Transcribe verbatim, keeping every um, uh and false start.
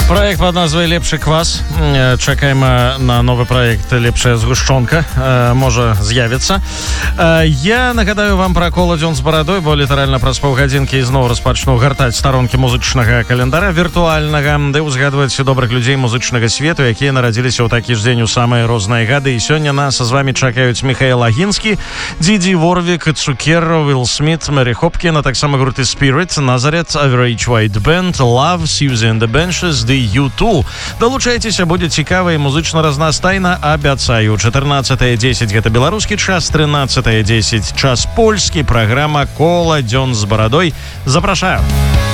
Проект под назвай «Лепшы квас». Чакаем на новы проект «Лепшая згушчонка». Можа з'явіцца. Я нагадаю вам пра кола «Дзён з барадой», бо літаральна праз паўгадзінкі ізноў распачну гартаць старонкі музычнага календара віртуальнага, ды ўзгадваць добрых людзей музычнага свету, якія нарадзіліся ў такі ж дзень у самыя розныя гады. І сёння нас з вамі чакаюць Михаил Агінскі, Діді Ворвік, Цукер, Уилл Смит, Мэри Хопкін, а таксама групы Spirit, Nazareth, Average White Band, Love, Susie and the Benches, ды ю ту. Далучайцеся, будзе цікава і музычна разнастайна, абяцаю. чатырнаццатае дзесяць гэта беларускі час, трынаццатае дзесяць час польскі. Праграма «Кола Дзён з барадой». Запрашаю.